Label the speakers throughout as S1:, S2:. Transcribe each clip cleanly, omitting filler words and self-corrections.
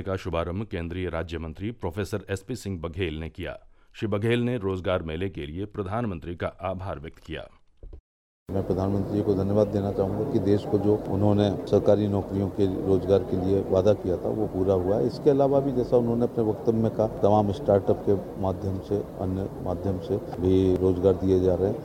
S1: का शुभारंभ केंद्रीय राज्य मंत्री प्रोफेसर एसपी सिंह बघेल ने किया। श्री बघेल ने रोजगार मेले के लिए प्रधानमंत्री का आभार व्यक्त किया।
S2: मैं प्रधानमंत्री जी को धन्यवाद देना चाहूँगा कि देश को जो उन्होंने सरकारी नौकरियों के रोजगार के लिए वादा किया था वो पूरा हुआ है। इसके अलावा भी जैसा उन्होंने अपने वक्तव्य में कहा, तमाम स्टार्टअप के माध्यम से, अन्य माध्यम से भी रोजगार दिए जा रहे हैं।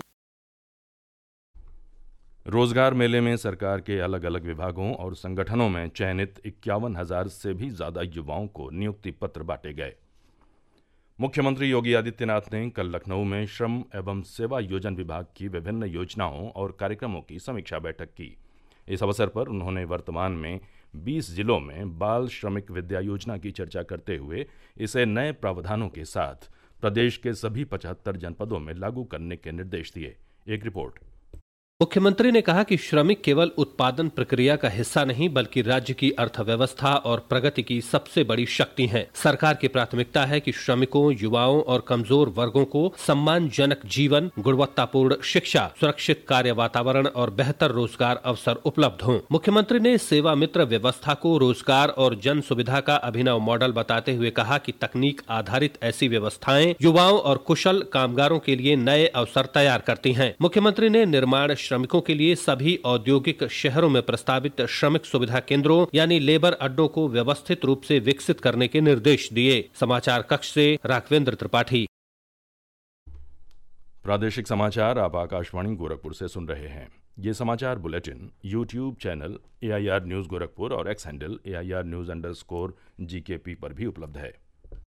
S1: रोजगार मेले में सरकार के अलग अलग विभागों और संगठनों में चयनित 51,000 से भी ज्यादा युवाओं को नियुक्ति पत्र बांटे गए। मुख्यमंत्री योगी आदित्यनाथ ने कल लखनऊ में श्रम एवं सेवा योजन विभाग की विभिन्न योजनाओं और कार्यक्रमों की समीक्षा बैठक की। इस अवसर पर उन्होंने वर्तमान में 20 जिलों में बाल श्रमिक विद्या योजना की चर्चा करते हुए इसे नए प्रावधानों के साथ प्रदेश के सभी 75 जनपदों में लागू करने के निर्देश दिए। एक रिपोर्ट।
S3: मुख्यमंत्री ने कहा कि श्रमिक केवल उत्पादन प्रक्रिया का हिस्सा नहीं बल्कि राज्य की अर्थव्यवस्था और प्रगति की सबसे बड़ी शक्ति हैं। सरकार की प्राथमिकता है कि श्रमिकों, युवाओं और कमजोर वर्गों को सम्मानजनक जीवन, गुणवत्तापूर्ण शिक्षा, सुरक्षित कार्य वातावरण और बेहतर रोजगार अवसर उपलब्ध हों। मुख्यमंत्री ने सेवा मित्र व्यवस्था को रोजगार और जन सुविधा का अभिनव मॉडल बताते हुए कहा कि तकनीक आधारित ऐसी व्यवस्थाएं युवाओं और कुशल कामगारों के लिए नए अवसर तैयार करती हैं। मुख्यमंत्री ने निर्माण श्रमिकों के लिए सभी औद्योगिक शहरों में प्रस्तावित श्रमिक सुविधा केंद्रों यानी लेबर अड्डों को व्यवस्थित रूप से विकसित करने के निर्देश दिए। समाचार कक्ष से राघवेंद्र त्रिपाठी।
S1: प्रादेशिक समाचार आप आकाशवाणी गोरखपुर से सुन रहे हैं। ये समाचार bulletin YouTube channel AIR news Gorakhpur और एक्स हैंडल AIR News_GKP पर भी उपलब्ध है।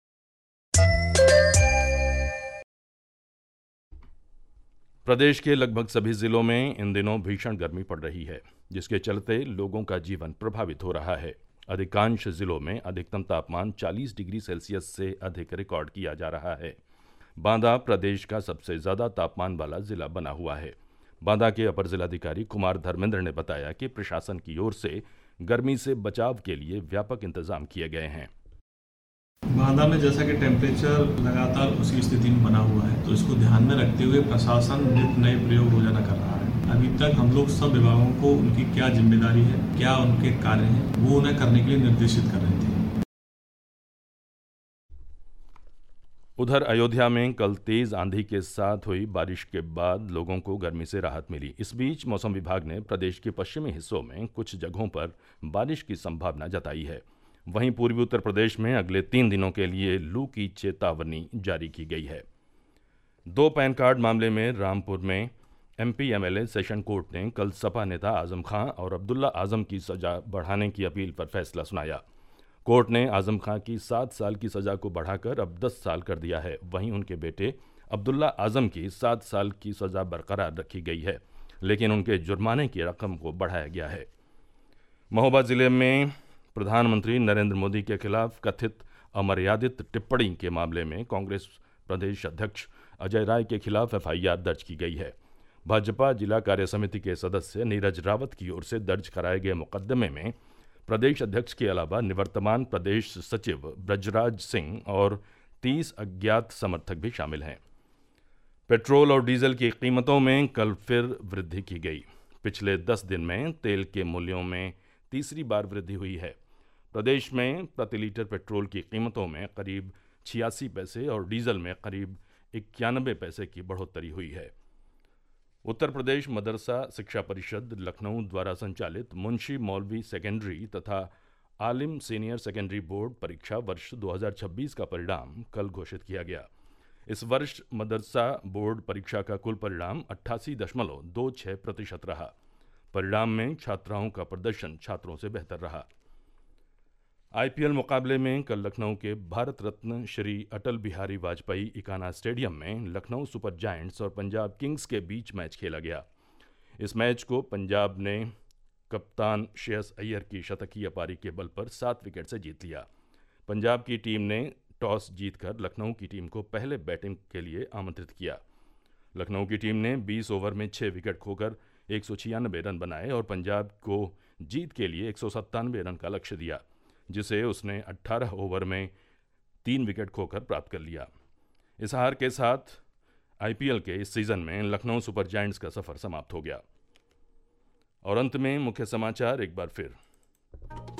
S1: प्रदेश के लगभग सभी जिलों में इन दिनों भीषण गर्मी पड़ रही है, जिसके चलते लोगों का जीवन प्रभावित हो रहा है। अधिकांश जिलों में अधिकतम तापमान 40 डिग्री सेल्सियस से अधिक रिकॉर्ड किया जा रहा है। बांदा प्रदेश का सबसे ज्यादा तापमान वाला जिला बना हुआ है। बांदा के अपर जिलाधिकारी कुमार धर्मेंद्र ने बताया कि प्रशासन की ओर से गर्मी से बचाव के लिए व्यापक इंतजाम किए गए हैं।
S4: बांदा में जैसा कि टेम्परेचर लगातार उसी स्थिति में बना हुआ है, तो इसको ध्यान में रखते हुए प्रशासन नित्य नए प्रयोग रोजाना कर रहा है। अभी तक हम लोग सब विभागों को उनकी क्या जिम्मेदारी है, क्या उनके कार्य हैं, वो उन्हें करने के लिए निर्देशित कर रहे थे।
S1: उधर अयोध्या में कल तेज आंधी के साथ हुई बारिश के बाद लोगों को गर्मी से राहत मिली। इस बीच मौसम विभाग ने प्रदेश के पश्चिमी हिस्सों में कुछ जगहों पर बारिश की संभावना जताई है। वहीं पूर्वी उत्तर प्रदेश में अगले 3 दिनों के लिए लू की चेतावनी जारी की गई है। 2 पैन कार्ड मामले में रामपुर में MP MLA सेशन कोर्ट ने कल सपा नेता आजम खां और अब्दुल्ला आजम की सजा बढ़ाने की अपील पर फैसला सुनाया। कोर्ट ने आजम खां की 7 साल की सजा को बढ़ाकर अब 10 साल कर दिया है। वहीं उनके बेटे अब्दुल्ला आजम की 7 साल की सजा बरकरार रखी गई है, लेकिन उनके जुर्माने की रकम को बढ़ाया गया है। महोबा जिले में प्रधानमंत्री नरेंद्र मोदी के खिलाफ कथित अमर्यादित टिप्पणी के मामले में कांग्रेस प्रदेश अध्यक्ष अजय राय के खिलाफ FIR दर्ज की गई है। भाजपा जिला कार्य समिति के सदस्य नीरज रावत की ओर से दर्ज कराए गए मुकदमे में प्रदेश अध्यक्ष के अलावा निवर्तमान प्रदेश सचिव ब्रजराज सिंह और 30 अज्ञात समर्थक भी शामिल हैं। पेट्रोल और डीजल की कीमतों में कल फिर वृद्धि की गई। पिछले 10 दिन में तेल के मूल्यों में तीसरी बार वृद्धि हुई है। प्रदेश में प्रति लीटर पेट्रोल की कीमतों में करीब 86 पैसे और डीजल में करीब 91 पैसे की बढ़ोतरी हुई है। उत्तर प्रदेश मदरसा शिक्षा परिषद लखनऊ द्वारा संचालित मुंशी मौलवी सेकेंडरी तथा आलिम सीनियर सेकेंडरी बोर्ड परीक्षा वर्ष 2026 का परिणाम कल घोषित किया गया। इस वर्ष मदरसा बोर्ड परीक्षा का कुल परिणाम 88.26% रहा। परिणाम में छात्राओं का प्रदर्शन छात्रों से बेहतर रहा। IPL मुकाबले में कल लखनऊ के भारत रत्न श्री अटल बिहारी वाजपेयी इकाना स्टेडियम में लखनऊ सुपर जायंट्स और पंजाब किंग्स के बीच मैच खेला गया। इस मैच को पंजाब ने कप्तान श्रेयस अय्यर की शतकीय पारी के बल पर 7 विकेट से जीत लिया। पंजाब की टीम ने टॉस जीतकर लखनऊ की टीम को पहले बैटिंग के लिए आमंत्रित किया। लखनऊ की टीम ने 20 ओवर में 6 विकेट खोकर 196 रन बनाए और पंजाब को जीत के लिए 197 रन का लक्ष्य दिया, जिसे उसने 18 ओवर में 3 विकेट खोकर प्राप्त कर लिया। इस हार के साथ IPL के इस सीजन में लखनऊ सुपर जायंट्स का सफर समाप्त हो गया। और अंत में मुख्य समाचार एक बार फिर।